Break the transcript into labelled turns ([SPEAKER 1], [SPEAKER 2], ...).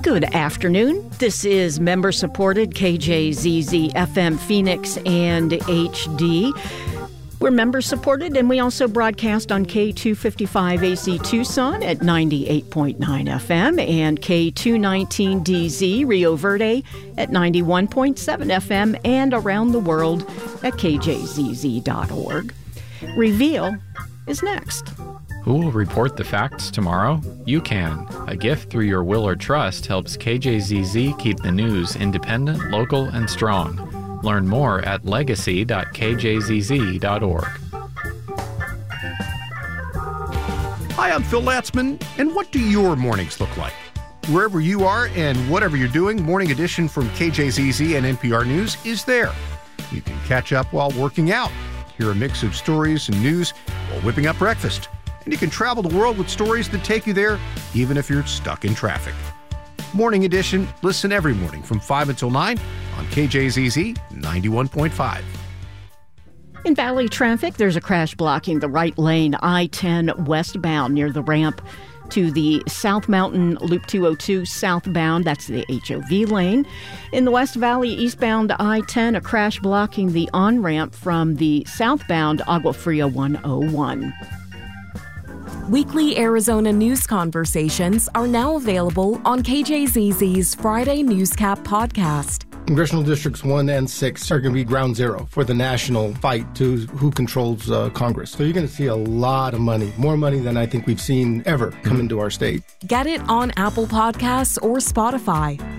[SPEAKER 1] Good afternoon. This is member-supported KJZZ FM Phoenix and HD. We're member-supported, and we also broadcast on K255 AC Tucson at 98.9 FM and K219DZ Rio Verde at 91.7 FM and around the world at kjzz.org. Reveal is next.
[SPEAKER 2] Who will report the facts tomorrow? You can. A gift through your will or trust helps KJZZ keep the news independent, local, and strong. Learn more at legacy.kjzz.org.
[SPEAKER 3] Hi, I'm Phil Latzman, and what do your mornings look like? Wherever you are and whatever you're doing, Morning Edition from KJZZ and NPR News is there. You can catch up while working out, hear a mix of stories and news while whipping up breakfast, and you can travel the world with stories that take you there, even if you're stuck in traffic. Morning Edition, listen every morning from 5 until 9 on KJZZ 91.5.
[SPEAKER 1] In Valley traffic, there's a crash blocking the right lane, I-10 westbound near the ramp to the South Mountain Loop 202 southbound. That's the HOV lane. In the West Valley eastbound I-10, a crash blocking the on-ramp from the southbound Agua Fria 101.
[SPEAKER 4] Weekly Arizona news conversations are now available on KJZZ's Friday Newscap podcast.
[SPEAKER 5] Congressional Districts 1 and 6 are going to be ground zero for the national fight to who controls Congress. So you're going to see a lot of money, more money than I think we've seen ever come into our state.
[SPEAKER 4] Get it on Apple Podcasts or Spotify.